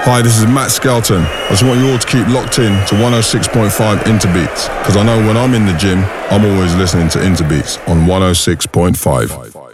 Hi, this is Matt Skelton. I just want you all to keep locked in to 106.5 Interbeats, because I know when I'm in the gym, I'm always listening to Interbeats on 106.5.